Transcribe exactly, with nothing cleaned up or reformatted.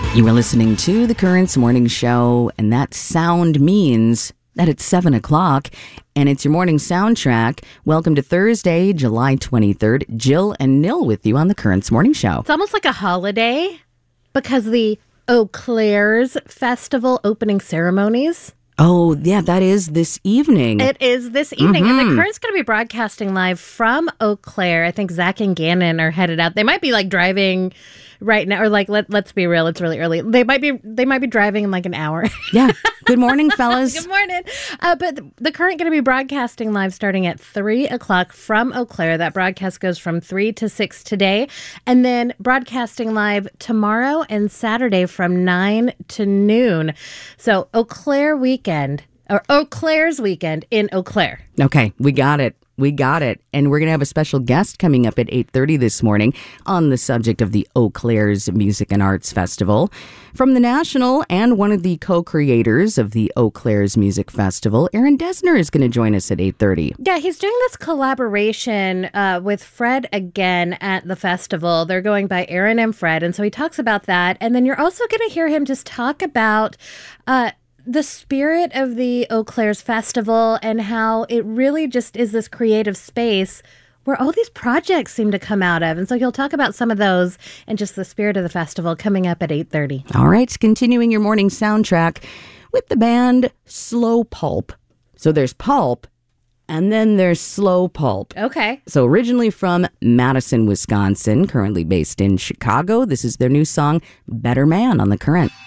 You are listening to The Currents Morning Show, and that sound means that it's seven o'clock, and it's your morning soundtrack. Welcome to Thursday, July twenty-third. Jill and Nil with you on The Currents Morning Show. It's almost like a holiday because the Eau Claire's Festival opening ceremonies. Oh, yeah, that is this evening. It is this evening. Mm-hmm. And The Current's going to be broadcasting live from Eau Claire. I think Zach and Gannon are headed out. They might be like driving right now, or like, let, let's be real, it's really early. They might be they might be driving in like an hour. Yeah. Good morning, fellas. Good morning. Uh, but The Current going to be broadcasting live starting at three o'clock from Eau Claire. That broadcast goes from three to six today. And then broadcasting live tomorrow and Saturday from nine to noon. So Eau Claire weekend, or Eau Claire's weekend in Eau Claire. Okay, we got it. We got it. And we're going to have a special guest coming up at eight thirty this morning on the subject of the Eau Claire's Music and Arts Festival. From the National and one of the co-creators of the Eau Claire's Music Festival, Aaron Dessner is going to join us at eight thirty. Yeah, he's doing this collaboration uh, with Fred again at the festival. They're going by Aaron and Fred. And so he talks about that. And then you're also going to hear him just talk about uh, the spirit of the Eau Claire's Festival and how it really just is this creative space where all these projects seem to come out of. And so he'll talk about some of those and just the spirit of the festival coming up at eight thirty. All right, continuing your morning soundtrack with the band Slow Pulp. So there's Pulp, and then there's Slow Pulp. Okay. So originally from Madison, Wisconsin, currently based in Chicago, this is their new song, Better Man, on The Current.